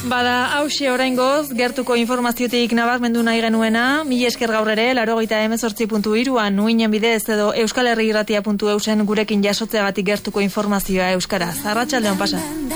Bada, hause oraingoz, gertuko informaziotik nabarmendu nahi genuena, mila esker gaur ere, 88.3.3an, uinen bidez edo euskalherriirratia.eusen gurekin jasotzeagatik gertuko informazioa euskaraz. Arratsaldeon pasa.